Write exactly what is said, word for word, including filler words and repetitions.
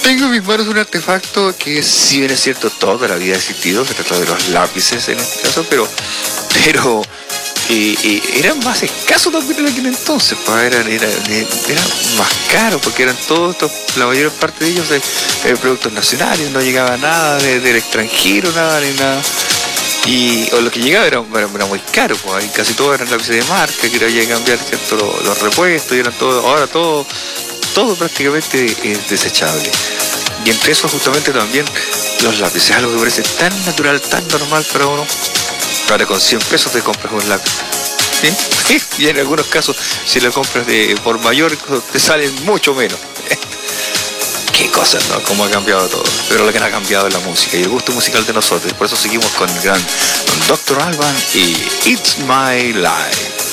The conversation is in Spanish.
Tengo en mis manos un artefacto que, si bien es cierto, toda la vida ha existido. Se trata de los lápices en este caso, pero pero eh, eh, eran más escasos también en aquel entonces, pues eran, eran, eran más caros porque eran todos estos, la mayor parte de ellos de, de productos nacionales, no llegaba nada de, del extranjero, nada ni nada. Y o lo que llegaba era, era, era muy caro, pues ahí casi todos eran lápices de marca, que había que cambiar, ¿cierto? Los, los repuestos, y eran todo, ahora todo, todo prácticamente es desechable. Y entre eso justamente también los lápices, algo que parece tan natural, tan normal para uno. Ahora con cien pesos te compras un lápiz, ¿sí? Y en algunos casos, si lo compras de por mayor, te salen mucho menos. Qué cosas, ¿no? Cómo ha cambiado todo. Pero lo que no ha cambiado es la música y el gusto musical de nosotros. Por eso seguimos con el gran doctor Alban y It's My Life.